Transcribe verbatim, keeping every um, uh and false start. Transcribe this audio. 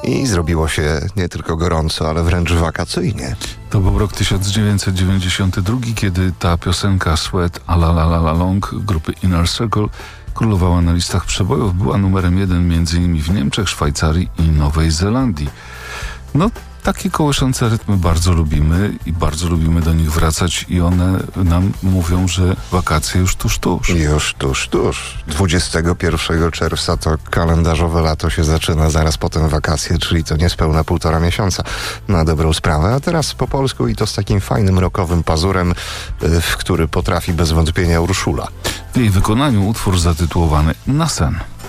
I zrobiło się nie tylko gorąco, ale wręcz wakacyjnie. To był rok tysiąc dziewięćset dziewięćdziesiąty drugi, kiedy ta piosenka Sweat a la la la la long grupy Inner Circle królowała na listach przebojów. Była numerem jeden między innymi w Niemczech, Szwajcarii i Nowej Zelandii. No, takie kołyszące rytmy bardzo lubimy i bardzo lubimy do nich wracać i one nam mówią, że wakacje już tuż, tuż. Już tuż, tuż. dwudziestego pierwszego czerwca to kalendarzowe lato się zaczyna, zaraz potem wakacje, czyli to niespełna półtora miesiąca na dobrą sprawę. A teraz po polsku i to z takim fajnym rockowym pazurem, w który potrafi bez wątpienia Urszula. W jej wykonaniu utwór zatytułowany Na sen.